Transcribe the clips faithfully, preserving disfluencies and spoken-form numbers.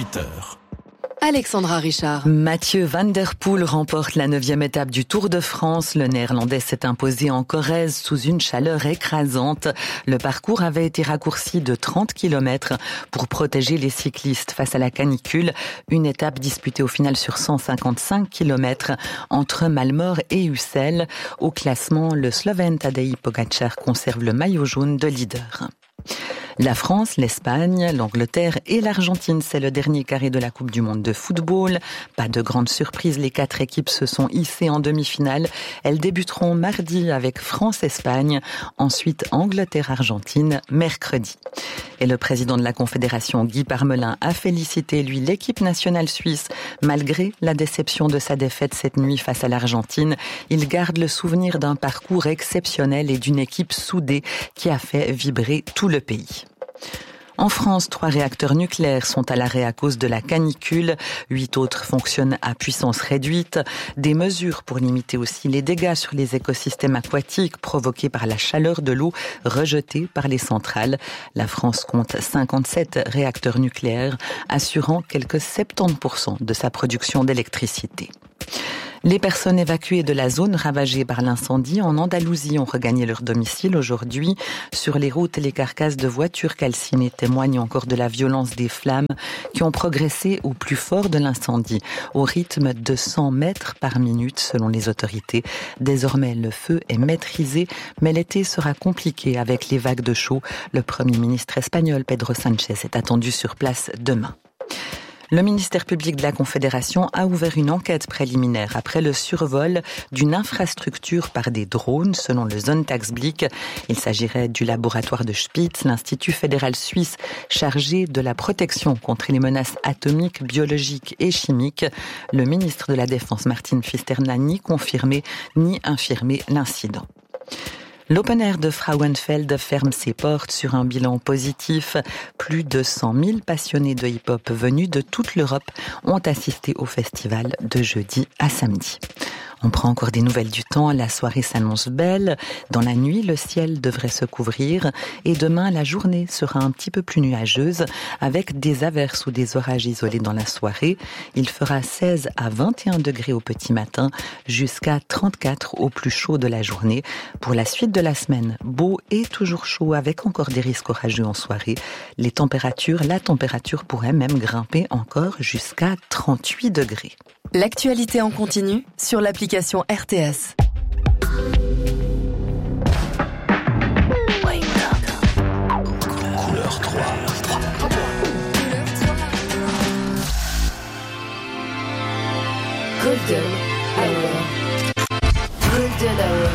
huit heures. Alexandra Richard. Mathieu Van Der Poel remporte la neuvième étape du Tour de France. Le Néerlandais s'est imposé en Corrèze sous une chaleur écrasante. Le parcours avait été raccourci de trente kilomètres pour protéger les cyclistes face à la canicule. Une étape disputée au final sur cent cinquante-cinq kilomètres entre Malmort et Ussel. Au classement, le Slovène Tadej Pogačar conserve le maillot jaune de leader. La France, l'Espagne, l'Angleterre et l'Argentine, c'est le dernier carré de la Coupe du Monde de football. Pas de grande surprise, les quatre équipes se sont hissées en demi-finale. Elles débuteront mardi avec France-Espagne, ensuite Angleterre-Argentine, mercredi. Et le président de la Confédération, Guy Parmelin, a félicité, lui, l'équipe nationale suisse. Malgré la déception de sa défaite cette nuit face à l'Argentine, il garde le souvenir d'un parcours exceptionnel et d'une équipe soudée qui a fait vibrer tout le pays. En France, trois réacteurs nucléaires sont à l'arrêt à cause de la canicule. Huit autres fonctionnent à puissance réduite. Des mesures pour limiter aussi les dégâts sur les écosystèmes aquatiques provoqués par la chaleur de l'eau rejetée par les centrales. La France compte cinquante-sept réacteurs nucléaires, assurant quelque soixante-dix pour cent de sa production d'électricité. Les personnes évacuées de la zone ravagée par l'incendie en Andalousie ont regagné leur domicile aujourd'hui. Sur les routes, les carcasses de voitures calcinées témoignent encore de la violence des flammes qui ont progressé au plus fort de l'incendie, au rythme de cent mètres par minute selon les autorités. Désormais, le feu est maîtrisé, mais l'été sera compliqué avec les vagues de chaud. Le Premier ministre espagnol Pedro Sánchez est attendu sur place demain. Le ministère public de la Confédération a ouvert une enquête préliminaire après le survol d'une infrastructure par des drones, selon le Sonntagsblick. Il s'agirait du laboratoire de Spitz, l'institut fédéral suisse chargé de la protection contre les menaces atomiques, biologiques et chimiques. Le ministre de la Défense, Martin Pfister, n'a ni confirmé ni infirmé l'incident. L'Open Air de Frauenfeld ferme ses portes sur un bilan positif. Plus de cent mille passionnés de hip-hop venus de toute l'Europe ont assisté au festival de jeudi à samedi. On prend encore des nouvelles du temps. La soirée s'annonce belle. Dans la nuit, le ciel devrait se couvrir. Et demain, la journée sera un petit peu plus nuageuse avec des averses ou des orages isolés dans la soirée. Il fera seize à vingt et un degrés au petit matin, jusqu'à trente-quatre au plus chaud de la journée. Pour la suite de la semaine, beau et toujours chaud avec encore des risques orageux en soirée. Les températures, la température pourrait même grimper encore jusqu'à trente-huit degrés. L'actualité en continu sur l'application R T S. Couleur trois. Golden Hour. Golden Hour.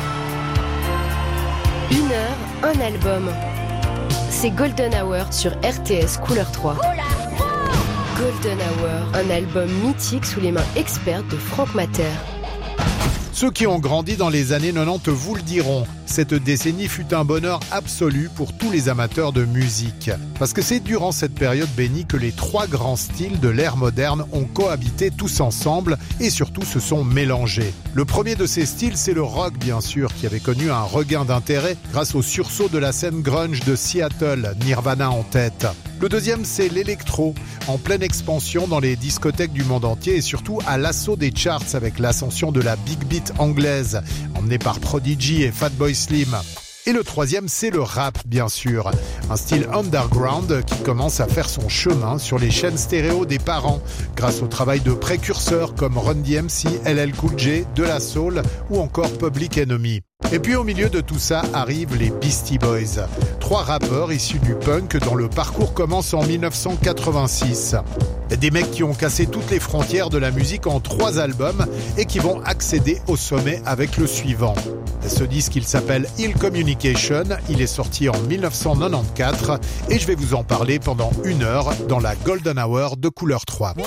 Une heure, un album. C'est Golden Hour sur R T S Couleur trois. Golden Hour, un album mythique sous les mains expertes de Franck Matter. Ceux qui ont grandi dans les années quatre-vingt-dix vous le diront. Cette décennie fut un bonheur absolu pour tous les amateurs de musique. Parce que c'est durant cette période bénie que les trois grands styles de l'ère moderne ont cohabité tous ensemble et surtout se sont mélangés. Le premier de ces styles, c'est le rock bien sûr, qui avait connu un regain d'intérêt grâce au sursaut de la scène grunge de Seattle, Nirvana en tête. Le deuxième, c'est l'électro, en pleine expansion dans les discothèques du monde entier et surtout à l'assaut des charts avec l'ascension de la big beat anglaise, emmenée par Prodigy et Fatboy Slim. Et le troisième, c'est le rap, bien sûr. Un style underground qui commence à faire son chemin sur les chaînes stéréo des parents, grâce au travail de précurseurs comme Run D M C, L L Cool J, De La Soul ou encore Public Enemy. Et puis au milieu de tout ça arrivent les Beastie Boys, trois rappeurs issus du punk dont le parcours commence en dix-neuf cent quatre-vingt-six. Des mecs qui ont cassé toutes les frontières de la musique en trois albums et qui vont accéder au sommet avec le suivant. Ce disque, il s'appelle Ill Communication, il est sorti en dix-neuf cent quatre-vingt-quatorze et je vais vous en parler pendant une heure dans la Golden Hour de Couleur trois.